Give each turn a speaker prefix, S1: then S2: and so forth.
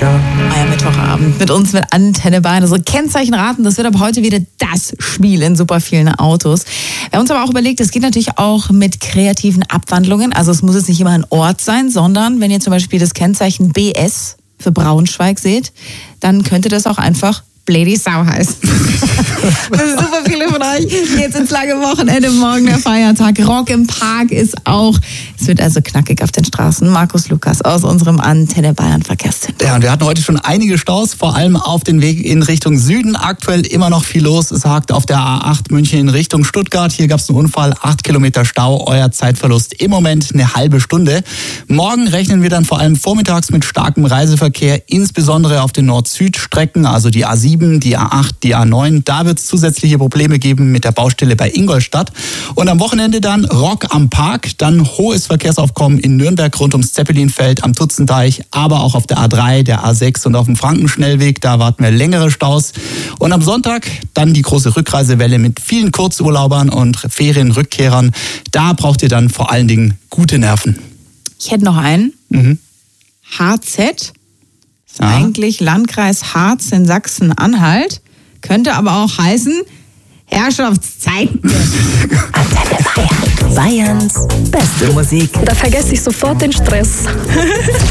S1: sicher.
S2: Euer Mittwochabend mit uns mit Antenne Bayern. Also Kennzeichen raten, das wird ab heute wieder das Spiel in super vielen Autos. Wir haben uns aber auch überlegt, es geht natürlich auch mit kreativen Abwandlungen. Also es muss jetzt nicht immer ein Ort sein, sondern wenn ihr zum Beispiel das Kennzeichen BS für Braunschweig seht, dann könnte das auch einfach Blady Sau heißen. Super viele von euch jetzt ins lange Wochenende, morgen der Feiertag. Rock im Park ist auch. Es wird also knackig auf den Straßen. Markus Lukas aus unserem Antenne Bayern Verkehrszentrum.
S3: Ja, und wir hatten heute schon einige Staus, vor allem auf den Weg in Richtung Süden. Aktuell immer noch viel los. Es hakt auf der A8 München in Richtung Stuttgart. Hier gab es einen Unfall, 8 Kilometer Stau. Euer Zeitverlust im Moment eine halbe Stunde. Morgen rechnen wir dann vor allem vormittags mit starkem Reiseverkehr, insbesondere auf den Nord-Süd-Strecken, also die A7, die A8, die A9. Da wird es zusätzliche Probleme geben mit der Baustelle bei Ingolstadt. Und am Wochenende dann Rock am Park, dann hohes Verkehrsaufkommen in Nürnberg rund ums Zeppelinfeld am Tutzenteich, aber auch auf der A3, der A6 und auf dem Frankenschnellweg. Da warten wir längere Staus. Und am Sonntag dann die große Rückreisewelle mit vielen Kurzurlaubern und Ferienrückkehrern. Da braucht ihr dann vor allen Dingen gute Nerven.
S2: Ich hätte noch einen. HZ. Ist eigentlich Landkreis Harz in Sachsen-Anhalt. Könnte aber auch heißen Herrschaftszeiten.
S4: Antenne Bayern. Bayerns beste Musik.
S5: Da vergesse ich sofort den Stress.